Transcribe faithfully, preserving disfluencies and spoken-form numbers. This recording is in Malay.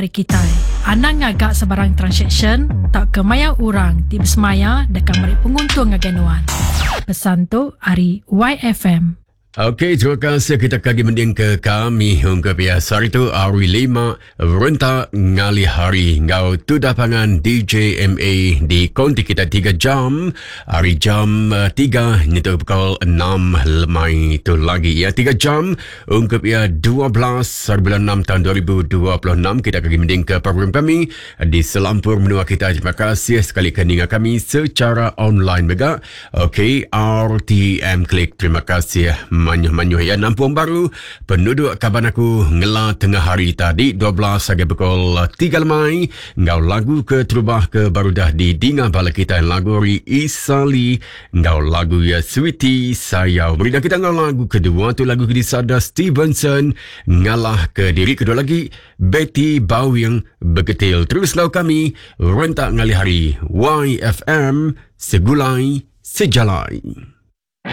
hari kita. Anang ngagak sebarang transaction tak kemaya orang ti bersemaya dekat mari penguntung ngaganuan. Pesan tu hari Y F M. Okey, terima kasih kita kagi mending ke kami hingga biasa hari tu hari lima rentak ngali hari ngau tu dapangan D J M A di konti kita tiga jam hari jam uh, tiga nyetu pukul enam lemai tu lagi ya tiga jam ungkap ya dua belas hari bulan enam tahun dua ribu dua puluh enam kita kagi mending ke program kami di selampur menua kita. Terima kasih sekali keningan kami secara online juga. Okey, R T M Klik terima kasih manyuh-manyuh ya nampuang baru penduduk kaban aku ngela tengah hari tadi dua belas hingga pukul tiga lemai ngau lagu ke terubah ke baru dah di dinga bala kita lagu ri Isali ngau lagu ya Sweetie Sayau beri dah kita ngau lagu kedua tu lagu ke Sada Stevenson ngalah ke diri kedua lagi Betty Bawing Begetil. Terus ngau kami rentak ngali hari Y F M segulai sejalai.